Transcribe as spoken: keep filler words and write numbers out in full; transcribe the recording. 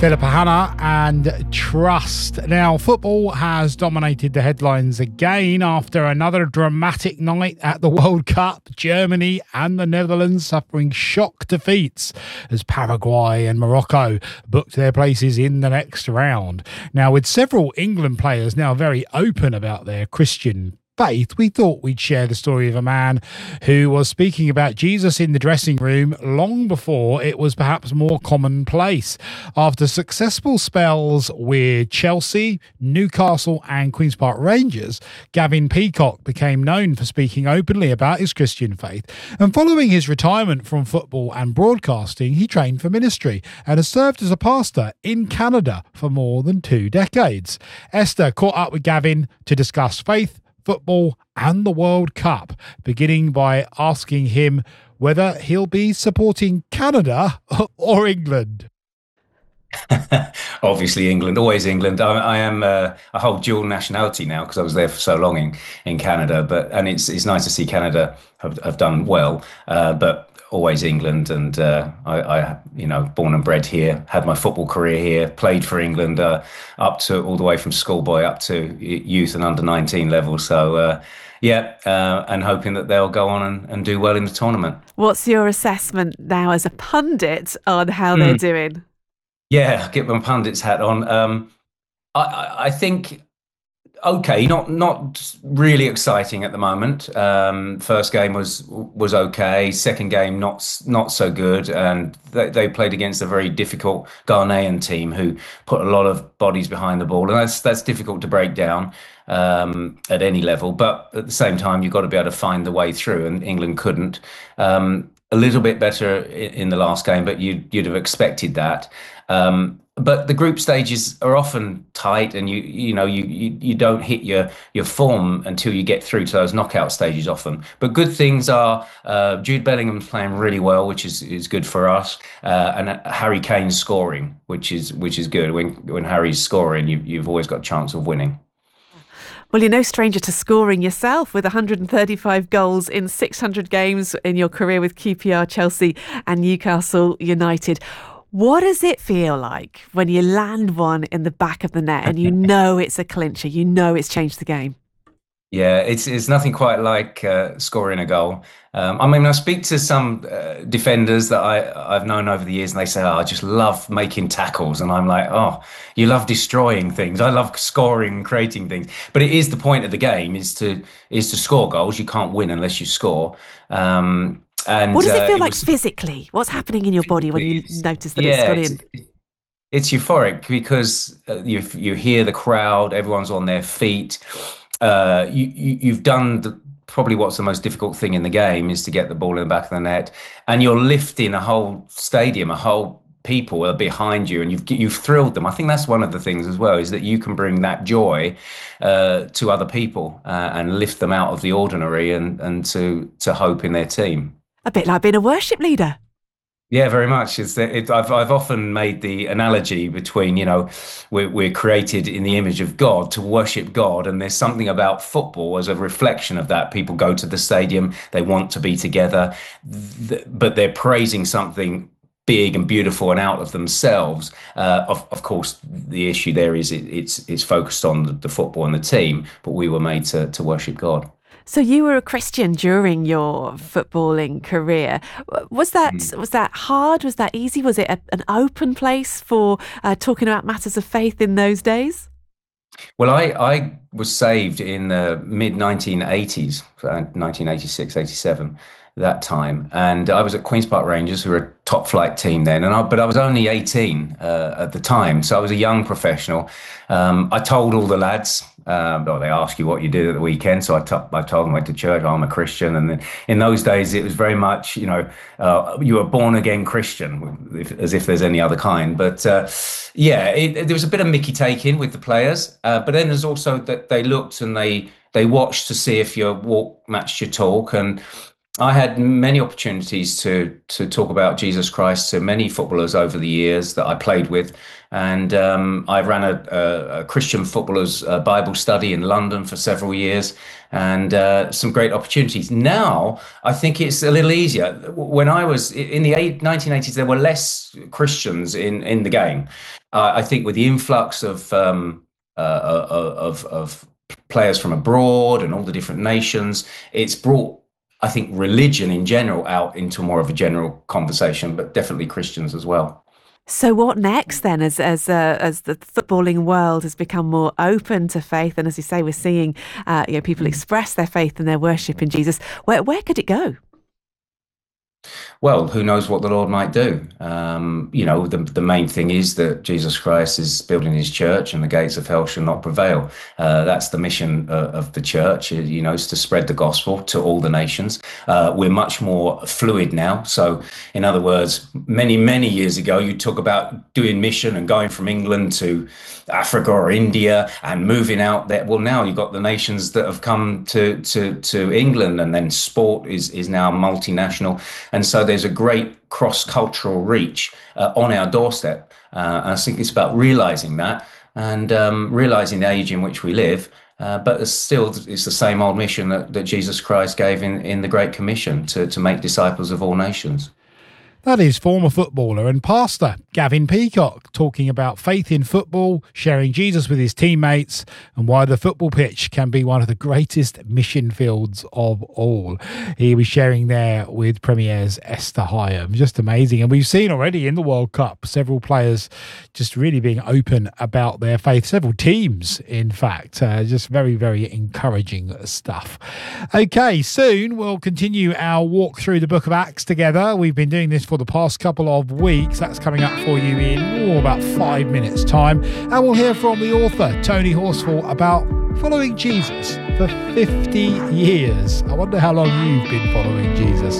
Philippa Hanna and Trust. Now, football has dominated the headlines again after another dramatic night at the World Cup. Germany and the Netherlands suffering shock defeats as Paraguay and Morocco booked their places in the next round. Now, with several England players now very open about their Christian faith, we thought we'd share the story of a man who was speaking about Jesus in the dressing room long before it was perhaps more commonplace. After successful spells with Chelsea, Newcastle and Queen's Park Rangers, Gavin Peacock became known for speaking openly about his Christian faith. And following his retirement from football and broadcasting, he trained for ministry and has served as a pastor in Canada for more than two decades. Esther caught up with Gavin to discuss faith, football and the World Cup, beginning by asking him whether he'll be supporting Canada or England. Obviously England, always England. I, I am uh, I hold dual nationality now because I was there for so long in, in Canada, but and it's it's nice to see Canada have, have done well, uh, but always England. And uh, I, I, you know, born and bred here, had my football career here, played for England uh, up to all the way from schoolboy up to youth and under nineteen level. So, uh, yeah, uh, and hoping that they'll go on and, and do well in the tournament. What's your assessment now as a pundit on how mm. they're doing? Yeah, get my pundit's hat on. Um, I, I think... Okay, not not really exciting at the moment. Um, first game was was okay. Second game not not so good, and they, they played against a very difficult Ghanaian team who put a lot of bodies behind the ball, and that's that's difficult to break down um, at any level. But at the same time, you've got to be able to find the way through, and England couldn't. Um, a little bit better in the last game, but you'd you'd have expected that. Um, But the group stages are often tight, and you you know you, you you don't hit your your form until you get through to those knockout stages often. But good things are uh, Jude Bellingham's playing really well, which is is good for us, uh, and Harry Kane's scoring, which is which is good. When when Harry's scoring, you you've always got a chance of winning. Well, you're no stranger to scoring yourself with one hundred thirty-five goals in six hundred games in your career with Q P R, Chelsea and Newcastle United. What does it feel like when you land one in the back of the net and you know it's a clincher, you know it's changed the game? Yeah, it's it's nothing quite like uh, scoring a goal. Um, I mean, I speak to some uh, defenders that I, I've known over the years, and they say, oh, I just love making tackles. And I'm like, oh, you love destroying things. I love scoring and creating things. But it is the point of the game is to is to score goals. You can't win unless you score. Um And, what does it feel uh, like it was, physically? What's happening in your body when you notice that yeah, it's got it's, in? It's euphoric because uh, you you hear the crowd, everyone's on their feet. Uh, you, you you've done the, probably what's the most difficult thing in the game is to get the ball in the back of the net, and you're lifting a whole stadium, a whole people are behind you, and you've you've thrilled them. I think that's one of the things as well, is that you can bring that joy uh, to other people uh, and lift them out of the ordinary and and to to hope in their team. A bit like being a worship leader. Yeah, very much. It's it, I've I've often made the analogy between, you know, we're we're created in the image of God to worship God, and there's something about football as a reflection of that. People go to the stadium, they want to be together, th- but they're praising something big and beautiful and out of themselves. Uh, of of course, the issue there is it, it's it's focused on the, the football and the team, but we were made to to worship God. So you were a Christian during your footballing career. Was that mm. was that hard? Was that easy? Was it a, an open place for uh, talking about matters of faith in those days? Well, I, I was saved in the mid nineteen eighties, nineteen eighty-six, eighty-seven, that time. And I was at Queen's Park Rangers, who were a top flight team then. And I, but I was only eighteen uh, at the time. So I was a young professional. Um, I told all the lads, uh, well, they ask you what you did at the weekend. So I, t- I told them I went to church, I'm a Christian. And then in those days, it was very much, you know, uh, you were born again Christian, if, as if there's any other kind. But uh, yeah, it, it, there was a bit of Mickey taking with the players. Uh, but then there's also that they looked and they, they watched to see if your walk matched your talk. And I had many opportunities to to talk about Jesus Christ to many footballers over the years that I played with, and um, I ran a, a, a Christian footballers uh, Bible study in London for several years, and uh, some great opportunities. Now I think it's a little easier. When I was in the nineteen eighties, there were less Christians in in the game. Uh, I think with the influx of um, uh, of of players from abroad and all the different nations, it's brought, I think, religion in general out into more of a general conversation, but definitely Christians as well. So what next then, as as uh, as the footballing world has become more open to faith, and as you say, we're seeing uh, you know, people express their faith and their worship in Jesus. Where where could it go? Well, who knows what the Lord might do? Um, you know, the the main thing is that Jesus Christ is building his church and the gates of hell shall not prevail. Uh, that's the mission uh, of the church, you know, is to spread the gospel to all the nations. Uh, we're much more fluid now. So, in other words, many, many years ago, you talk about doing mission and going from England to Africa or India and moving out there. Well, now you've got the nations that have come to to to England, and then sport is is now multinational. And so there's a great cross-cultural reach uh, on our doorstep. Uh, I think it's about realizing that and um, realizing the age in which we live. Uh, but it's still, it's the same old mission that, that Jesus Christ gave in, in the Great Commission to, to make disciples of all nations. That is former footballer and pastor Gavin Peacock talking about faith in football, sharing Jesus with his teammates, and why the football pitch can be one of the greatest mission fields of all. He was sharing there with Premier's Esther Hyam. Just amazing. And we've seen already in the World Cup several players just really being open about their faith. Several teams, in fact. Uh, just very, very encouraging stuff. Okay, soon we'll continue our walk through the book of Acts together. We've been doing this for the past couple of weeks. That's coming up for you in oh, about five minutes time, and we'll hear from the author Tony Horsfall about following Jesus for fifty years. I wonder how long you've been following Jesus.